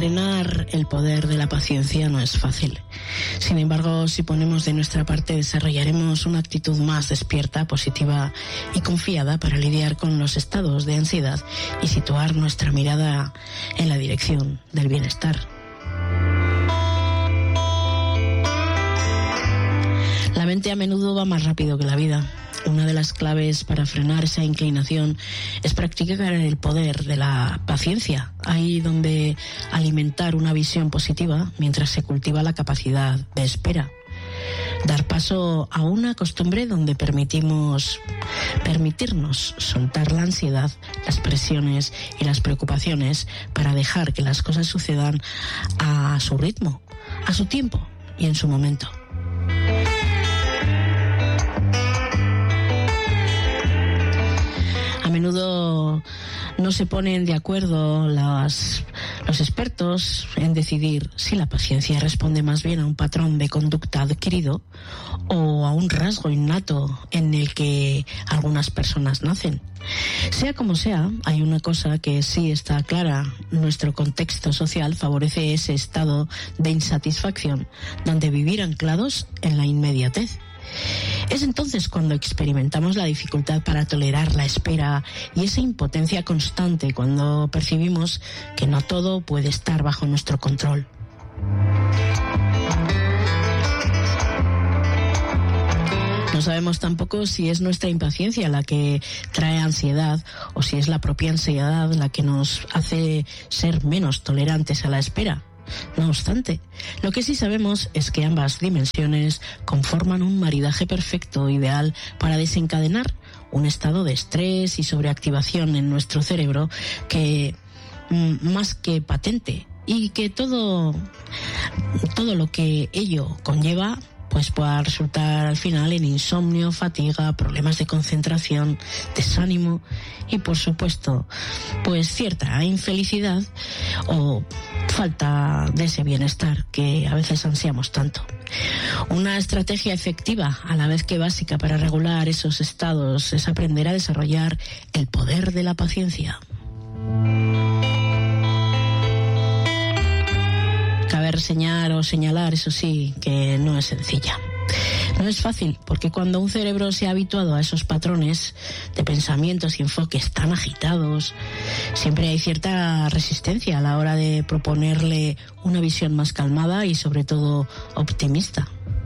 Entrenar el poder de la paciencia no es fácil. Sin embargo, si ponemos de nuestra parte, desarrollaremos una actitud más despierta, positiva y confiada para lidiar con los estados de ansiedad y situar nuestra mirada en la dirección del bienestar. La mente a menudo va más rápido que la vida. Una de las claves para frenar esa inclinación es practicar el poder de la paciencia, ahí donde alimentar una visión positiva mientras se cultiva la capacidad de espera. Dar paso a una costumbre donde permitirnos soltar la ansiedad, las presiones y las preocupaciones para dejar que las cosas sucedan a su ritmo, a su tiempo y en su momento. A menudo no se ponen de acuerdo los expertos en decidir si la paciencia responde más bien a un patrón de conducta adquirido o a un rasgo innato en el que algunas personas nacen. Sea como sea, hay una cosa que sí está clara: nuestro contexto social favorece ese estado de insatisfacción donde vivir anclados en la inmediatez. Es entonces cuando experimentamos la dificultad para tolerar la espera y esa impotencia constante cuando percibimos que no todo puede estar bajo nuestro control. No sabemos tampoco si es nuestra impaciencia la que trae ansiedad o si es la propia ansiedad la que nos hace ser menos tolerantes a la espera. No obstante, lo que sí sabemos es que ambas dimensiones conforman un maridaje perfecto, ideal para desencadenar un estado de estrés y sobreactivación en nuestro cerebro que, más que patente, y que todo lo que ello conlleva pues pueda resultar al final en insomnio, fatiga, problemas de concentración, desánimo y, por supuesto, pues cierta infelicidad o falta de ese bienestar que a veces ansiamos tanto. Una estrategia efectiva, a la vez que básica, para regular esos estados es aprender a desarrollar el poder de la paciencia. Cabe reseñar o señalar, eso sí, que no es sencilla. No es fácil, porque cuando un cerebro se ha habituado a esos patrones de pensamientos y enfoques tan agitados, siempre hay cierta resistencia a la hora de proponerle una visión más calmada y sobre todo optimista.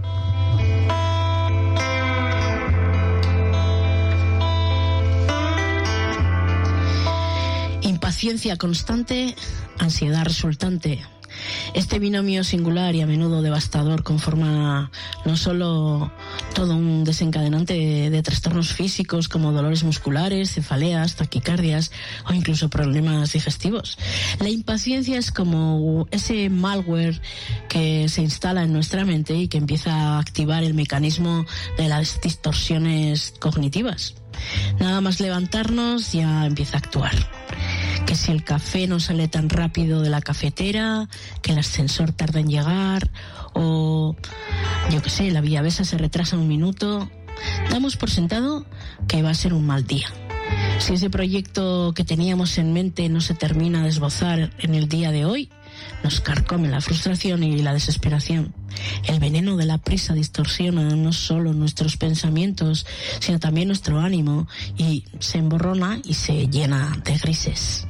Impaciencia constante, ansiedad resultante. Este binomio singular y a menudo devastador conforma no solo todo un desencadenante de trastornos físicos como dolores musculares, cefaleas, taquicardias o incluso problemas digestivos. La impaciencia es como ese malware que se instala en nuestra mente y que empieza a activar el mecanismo de las distorsiones cognitivas. Nada más levantarnos ya empieza a actuar. Que si el café no sale tan rápido de la cafetera, que el ascensor tarda en llegar, o yo qué sé, la Villavesa se retrasa un minuto, damos por sentado que va a ser un mal día. Si ese proyecto que teníamos en mente no se termina de esbozar en el día de hoy, nos carcome la frustración y la desesperación. El veneno de la prisa distorsiona no solo nuestros pensamientos, sino también nuestro ánimo, y se emborrona y se llena de grises.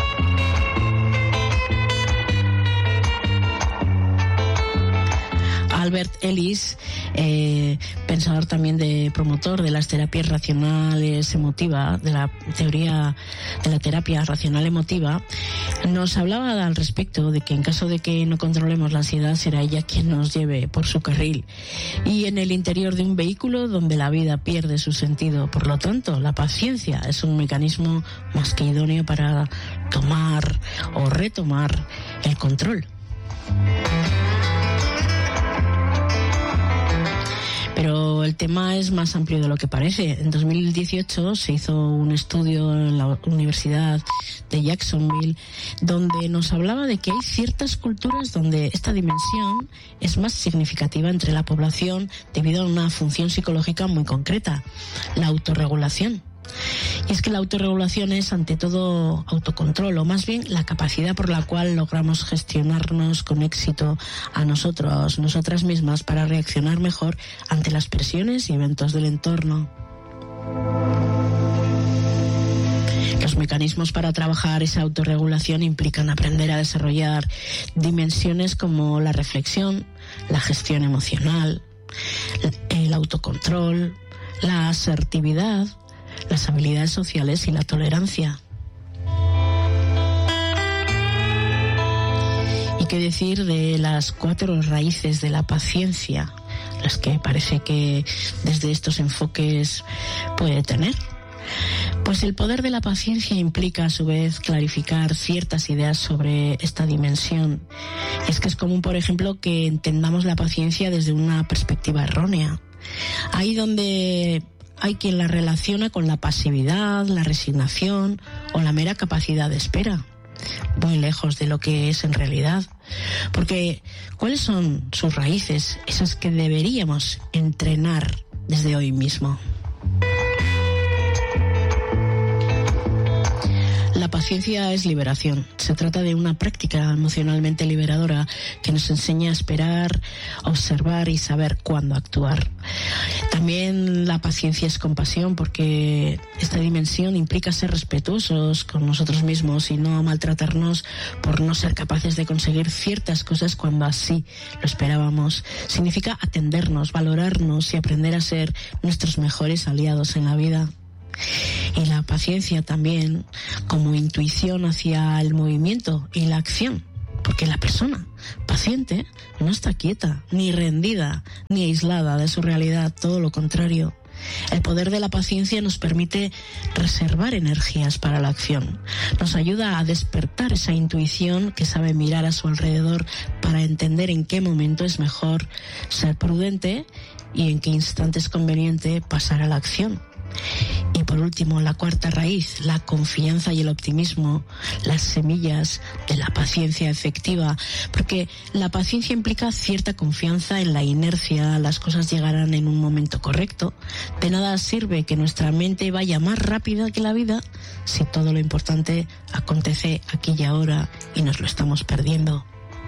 Albert Ellis, pensador también promotor de las terapias racionales emotivas, de la teoría de la terapia racional emotiva, nos hablaba al respecto de que en caso de que no controlemos la ansiedad, será ella quien nos lleve por su carril y en el interior de un vehículo donde la vida pierde su sentido. Por lo tanto, la paciencia es un mecanismo más que idóneo para tomar o retomar el control. Pero el tema es más amplio de lo que parece. En 2018 se hizo un estudio en la Universidad de Jacksonville donde nos hablaba de que hay ciertas culturas donde esta dimensión es más significativa entre la población debido a una función psicológica muy concreta, la autorregulación. Y es que la autorregulación es ante todo autocontrol, o más bien la capacidad por la cual logramos gestionarnos con éxito a nosotras mismas para reaccionar mejor ante las presiones y eventos del entorno. Los mecanismos para trabajar esa autorregulación implican aprender a desarrollar dimensiones como la reflexión, la gestión emocional, el autocontrol, la asertividad, las habilidades sociales y la tolerancia. ¿Y qué decir de las 4 raíces de la paciencia, las que parece que desde estos enfoques puede tener? Pues el poder de la paciencia implica a su vez clarificar ciertas ideas sobre esta dimensión. Y es que es común, por ejemplo, que entendamos la paciencia desde una perspectiva errónea. Ahí donde hay quien la relaciona con la pasividad, la resignación o la mera capacidad de espera, muy lejos de lo que es en realidad. Porque, ¿cuáles son sus raíces? Esas que deberíamos entrenar desde hoy mismo. La paciencia es liberación. Se trata de una práctica emocionalmente liberadora que nos enseña a esperar, observar y saber cuándo actuar. También la paciencia es compasión, porque esta dimensión implica ser respetuosos con nosotros mismos y no maltratarnos por no ser capaces de conseguir ciertas cosas cuando así lo esperábamos. Significa atendernos, valorarnos y aprender a ser nuestros mejores aliados en la vida. Y la paciencia también como intuición hacia el movimiento y la acción, porque la persona paciente no está quieta, ni rendida, ni aislada de su realidad, todo lo contrario. El poder de la paciencia nos permite reservar energías para la acción. Nos ayuda a despertar esa intuición que sabe mirar a su alrededor para entender en qué momento es mejor ser prudente y en qué instante es conveniente pasar a la acción. Y por último, la 4ª raíz, la confianza y el optimismo, las semillas de la paciencia efectiva, porque la paciencia implica cierta confianza en la inercia, las cosas llegarán en un momento correcto. De nada sirve que nuestra mente vaya más rápida que la vida si todo lo importante acontece aquí y ahora y nos lo estamos perdiendo.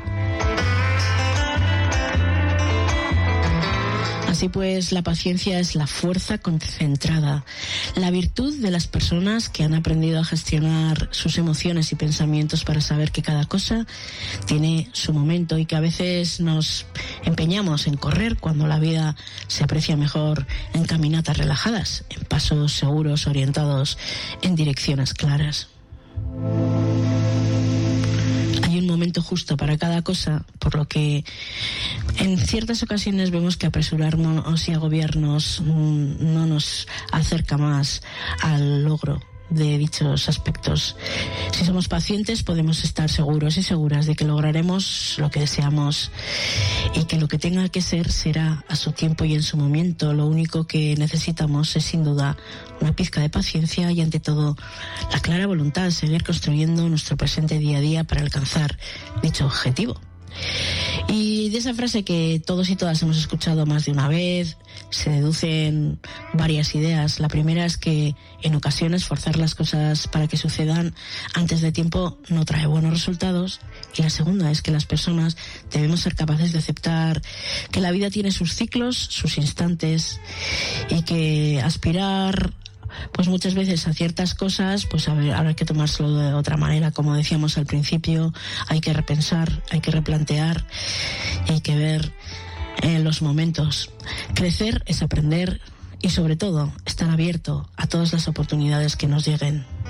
Así pues, la paciencia es la fuerza concentrada, la virtud de las personas que han aprendido a gestionar sus emociones y pensamientos para saber que cada cosa tiene su momento y que a veces nos empeñamos en correr cuando la vida se aprecia mejor en caminatas relajadas, en pasos seguros orientados en direcciones claras. Hay un momento justo para cada cosa, por lo que en ciertas ocasiones vemos que apresurarnos y agobiarnos no nos acerca más al logro de dichos aspectos. Si somos pacientes, podemos estar seguros y seguras de que lograremos lo que deseamos y que lo que tenga que ser será a su tiempo y en su momento. Lo único que necesitamos es sin duda una pizca de paciencia y ante todo la clara voluntad de seguir construyendo nuestro presente día a día para alcanzar dicho objetivo. Y de esa frase que todos y todas hemos escuchado más de una vez, se deducen varias ideas. La primera es que en ocasiones forzar las cosas para que sucedan antes de tiempo no trae buenos resultados. Y la segunda es que las personas debemos ser capaces de aceptar que la vida tiene sus ciclos, sus instantes, y que aspirar pues muchas veces a ciertas cosas, pues habrá que tomárselo de otra manera. Como decíamos al principio, hay que repensar, hay que replantear y hay que ver los momentos. Crecer es aprender y sobre todo estar abierto a todas las oportunidades que nos lleguen.